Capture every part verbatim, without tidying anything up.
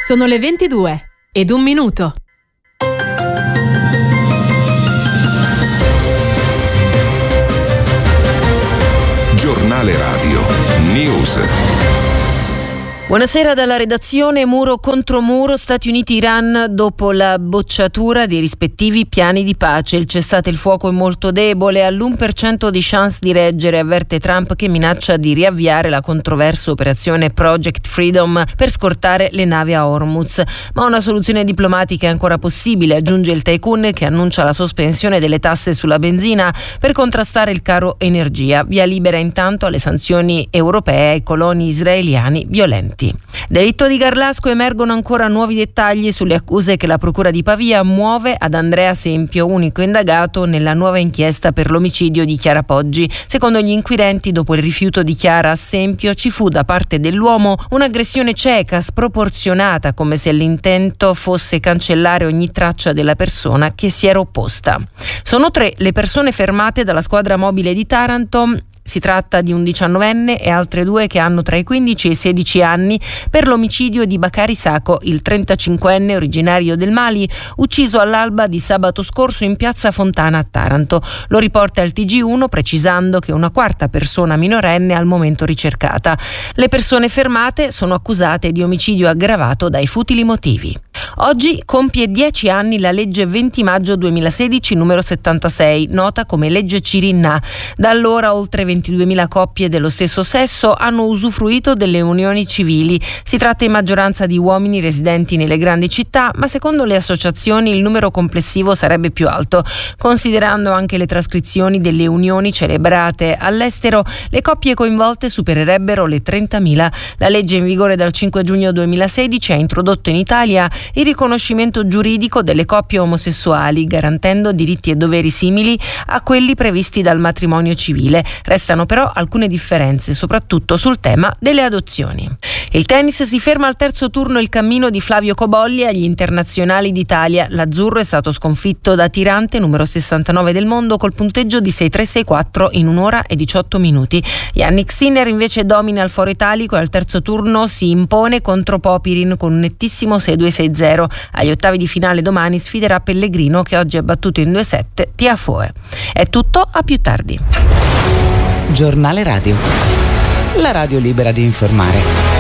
Sono le ventidue ed un minuto. Giornale Radio News. Buonasera dalla redazione. Muro contro muro, Stati Uniti-Iran dopo la bocciatura dei rispettivi piani di pace. Il cessate il fuoco è molto debole, ha l'uno per cento di chance di reggere, avverte Trump, che minaccia di riavviare la controversa operazione Project Freedom per scortare le navi a Hormuz. Ma una soluzione diplomatica è ancora possibile, aggiunge il tycoon, che annuncia la sospensione delle tasse sulla benzina per contrastare il caro energia. Via libera intanto alle sanzioni europee ai coloni israeliani violenti. Delitto di Garlasco, emergono ancora nuovi dettagli sulle accuse che la procura di Pavia muove ad Andrea Sempio, unico indagato nella nuova inchiesta per l'omicidio di Chiara Poggi. Secondo gli inquirenti, dopo il rifiuto di Chiara a Sempio, ci fu da parte dell'uomo un'aggressione cieca, sproporzionata, come se l'intento fosse cancellare ogni traccia della persona che si era opposta. Sono tre le persone fermate dalla squadra mobile di Taranto. Si tratta di un diciannovenne e altre due che hanno tra i quindici e i sedici anni per l'omicidio di Bakari Sako, il trentacinquenne originario del Mali, ucciso all'alba di sabato scorso in piazza Fontana a Taranto. Lo riporta il T G uno, precisando che una quarta persona minorenne è al momento ricercata. Le persone fermate sono accusate di omicidio aggravato dai futili motivi. Oggi compie dieci anni la legge venti maggio duemilasedici numero settantasei, nota come legge Cirinna. Da allora oltre ventiduemila coppie dello stesso sesso hanno usufruito delle unioni civili. Si tratta in maggioranza di uomini residenti nelle grandi città, ma secondo le associazioni il numero complessivo sarebbe più alto. Considerando anche le trascrizioni delle unioni celebrate all'estero, le coppie coinvolte supererebbero le trentamila. La legge in vigore dal cinque giugno duemilasedici ha introdotto in Italia il riconoscimento giuridico delle coppie omosessuali, garantendo diritti e doveri simili a quelli previsti dal matrimonio civile. Restano però alcune differenze, soprattutto sul tema delle adozioni. Il tennis, si ferma al terzo turno il cammino di Flavio Cobolli agli internazionali d'Italia. L'azzurro è stato sconfitto da Tirante, numero sessantanove del mondo, col punteggio di sei tre sei quattro in un'ora e diciotto minuti. Jannik Sinner invece domina il foro italico e al terzo turno si impone contro Popirin con un nettissimo sei due sei zero. Agli ottavi di finale domani sfiderà Pellegrino, che oggi ha battuto in due sette Tiafoe. È tutto, a più tardi. Giornale Radio, la radio libera di informare.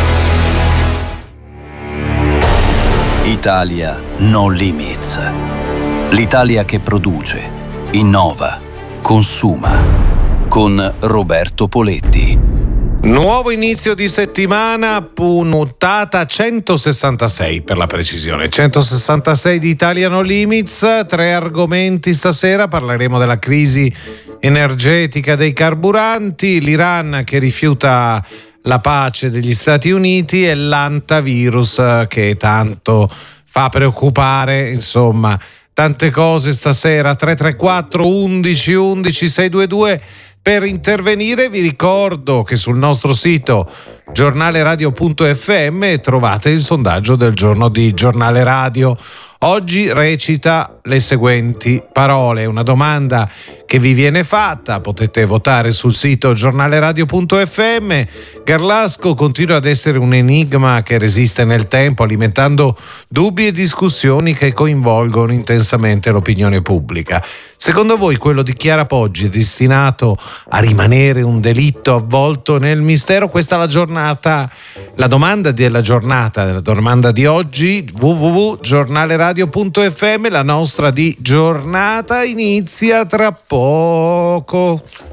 Italia No Limits. L'Italia che produce, innova, consuma. Con Roberto Poletti. Nuovo inizio di settimana, puntata centosessantasei per la precisione, centosessantasei di Italia No Limits. Tre argomenti stasera: parleremo della crisi energetica dei carburanti, l'Iran che rifiuta la pace degli Stati Uniti e l'antivirus che tanto fa preoccupare. Insomma, tante cose stasera. Tre tre quattro undici undici sei due due per intervenire. Vi ricordo che sul nostro sito giornaleradio punto effe emme trovate il sondaggio del giorno di Giornale Radio. Oggi recita le seguenti parole, una domanda che vi viene fatta, potete votare sul sito giornaleradio punto effe emme. Garlasco continua ad essere un enigma che resiste nel tempo, alimentando dubbi e discussioni che coinvolgono intensamente l'opinione pubblica. Secondo voi quello di Chiara Poggi è destinato a rimanere un delitto avvolto nel mistero? Questa è la giornata, la domanda della giornata, la domanda di oggi. w w w punto giornaleradio punto effe emme. La nostra di giornata inizia tra poco.